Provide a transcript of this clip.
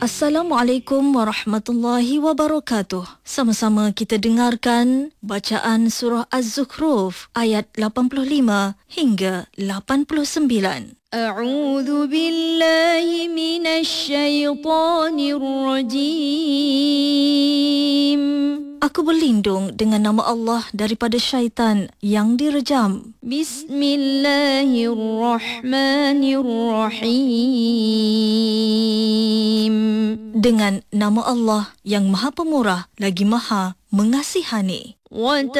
Assalamualaikum warahmatullahi wabarakatuh. Sama-sama kita dengarkan bacaan surah Az-Zukhruf ayat 85 hingga 89. A'udzu billahi minasy syaithanir rajim. Aku berlindung dengan nama Allah daripada syaitan yang direjam. Bismillahirrahmanirrahim. Dengan nama Allah yang Maha Pemurah lagi Maha Mengasihani.